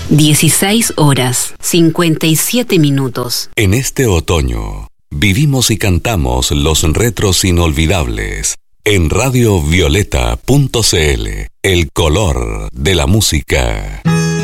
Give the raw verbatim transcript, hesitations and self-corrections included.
dieciséis horas, cincuenta y siete minutos. En este otoño, vivimos y cantamos los retros inolvidables. En radio violeta punto c l, el color de la música.